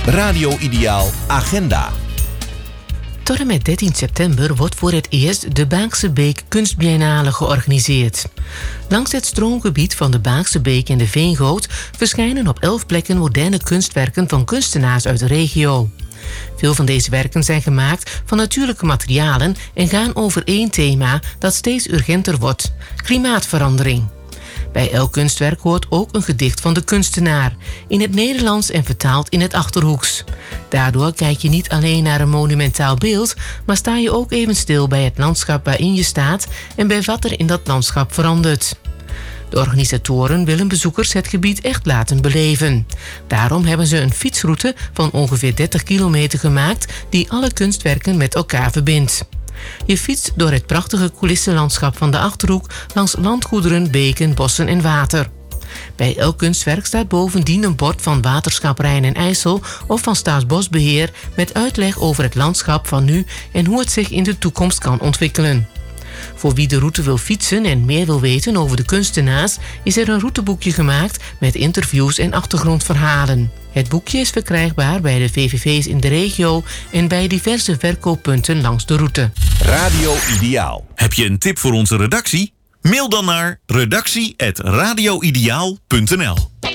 Radio Ideaal Agenda. Tot en met 13 september wordt voor het eerst de Baakse Beek Kunstbiennale georganiseerd. Langs het stroomgebied van de Baakse Beek en de Veengoot verschijnen op 11 plekken moderne kunstwerken van kunstenaars uit de regio. Veel van deze werken zijn gemaakt van natuurlijke materialen en gaan over één thema dat steeds urgenter wordt: klimaatverandering. Bij elk kunstwerk hoort ook een gedicht van de kunstenaar, in het Nederlands en vertaald in het Achterhoeks. Daardoor kijk je niet alleen naar een monumentaal beeld, maar sta je ook even stil bij het landschap waarin je staat en bij wat er in dat landschap verandert. De organisatoren willen bezoekers het gebied echt laten beleven. Daarom hebben ze een fietsroute van ongeveer 30 kilometer gemaakt die alle kunstwerken met elkaar verbindt. Je fietst door het prachtige coulissenlandschap van de Achterhoek langs landgoederen, beken, bossen en water. Bij elk kunstwerk staat bovendien een bord van Waterschap Rijn en IJssel of van Staatsbosbeheer met uitleg over het landschap van nu en hoe het zich in de toekomst kan ontwikkelen. Voor wie de route wil fietsen en meer wil weten over de kunstenaars, is er een routeboekje gemaakt met interviews en achtergrondverhalen. Het boekje is verkrijgbaar bij de VVV's in de regio en bij diverse verkooppunten langs de route. Radio Ideaal. Heb je een tip voor onze redactie? Mail dan naar redactie@radioideaal.nl.